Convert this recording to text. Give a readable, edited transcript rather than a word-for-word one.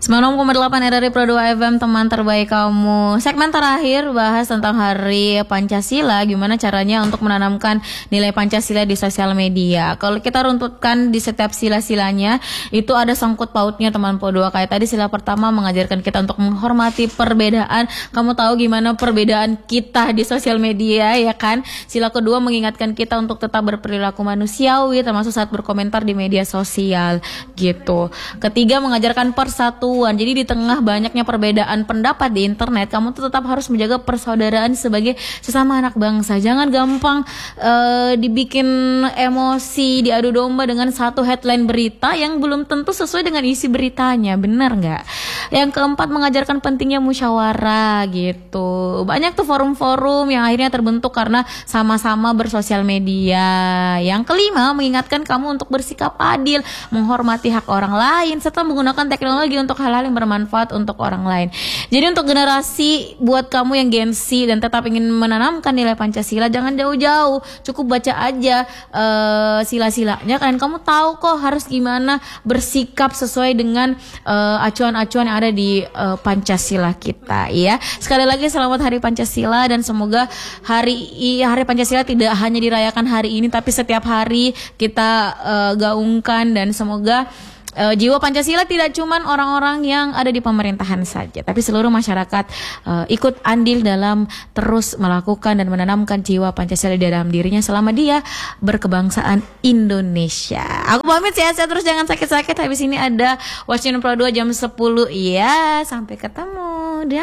96,8 RRI Pro 2 FM, teman terbaik kamu. Segmen terakhir bahas tentang Hari Pancasila, gimana caranya untuk menanamkan nilai Pancasila di sosial media. Kalau kita runtutkan di setiap sila-silanya, itu ada sangkut pautnya teman Pro 2. Kayak tadi sila pertama mengajarkan kita untuk menghormati perbedaan. Kamu tahu gimana perbedaan kita di sosial media, ya kan? Sila kedua mengingatkan kita untuk tetap berperilaku manusiawi, termasuk saat berkomentar di media sosial, gitu. Ketiga, mengajarkan persatuan. Jadi di tengah banyaknya perbedaan pendapat di internet, kamu tuh tetap harus menjaga persaudaraan sebagai sesama anak bangsa. Jangan gampang dibikin emosi, diadu domba dengan satu headline berita yang belum tentu sesuai dengan isi beritanya. Benar nggak? Yang keempat, mengajarkan pentingnya musyawarah, gitu. Banyak tuh forum-forum yang akhirnya terbentuk karena sama-sama bersosial media. Yang kelima, mengingatkan kamu untuk bersikap adil, menghormati hak orang lain, serta menggunakan teknologi untuk hal-hal yang bermanfaat untuk orang lain. Jadi untuk generasi, buat kamu yang Gen Z dan tetap ingin menanamkan nilai Pancasila, jangan jauh-jauh, cukup baca aja sila-silanya. Kalian kamu tahu kok harus gimana bersikap sesuai dengan acuan-acuan yang ada di Pancasila kita, ya. Sekali lagi selamat Hari Pancasila, dan semoga Hari Pancasila tidak hanya dirayakan hari ini, tapi setiap hari kita gaungkan, dan semoga jiwa Pancasila tidak cuma orang-orang yang ada di pemerintahan saja, tapi seluruh masyarakat ikut andil dalam terus melakukan dan menanamkan jiwa Pancasila di dalam dirinya selama dia berkebangsaan Indonesia. Aku pamit, sehat-sehat terus, jangan sakit-sakit. Habis ini ada Watchin Pro 2 jam 10. Iya, sampai ketemu.